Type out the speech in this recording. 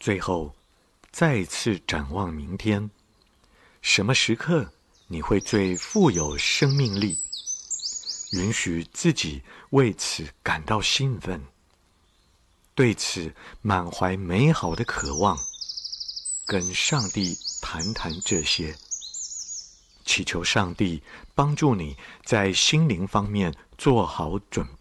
最后，再次展望明天，什么时刻你会最富有生命力？允许自己为此感到兴奋，对此满怀美好的渴望，跟上帝谈谈这些，祈求上帝帮助你在心灵方面做好准备。